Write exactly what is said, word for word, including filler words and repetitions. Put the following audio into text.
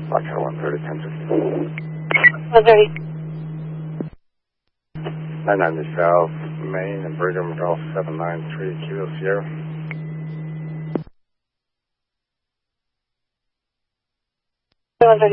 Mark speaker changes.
Speaker 1: Foxtrot one thirty, ten fifty.
Speaker 2: one thirty.
Speaker 1: nine ninety South Main and Brigham Golf seven nine three Kilo Sierra.
Speaker 2: one thirty.